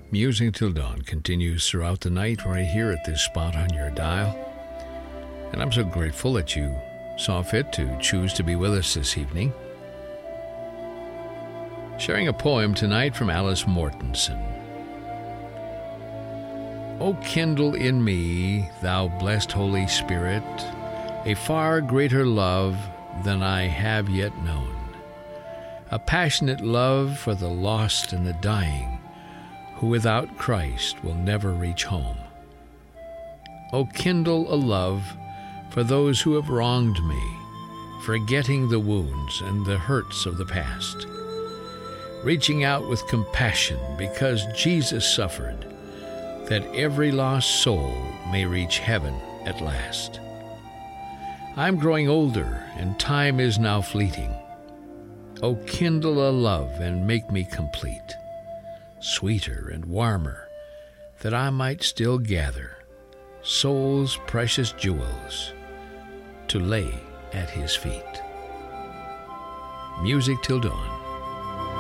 Music Till Dawn continues throughout the night right here at this spot on your dial. And I'm so grateful that you saw fit to choose to be with us this evening. Sharing a poem tonight from Alice Mortensen. O kindle in me, thou blessed Holy Spirit, a far greater love than I have yet known. A passionate love for the lost and the dying, who without Christ will never reach home. O kindle a love for those who have wronged me, forgetting the wounds and the hurts of the past, reaching out with compassion because Jesus suffered, that every lost soul may reach heaven at last. I'm growing older, and time is now fleeting. O kindle a love and make me complete, sweeter and warmer, that I might still gather soul's precious jewels to lay at his feet. Music Till Dawn.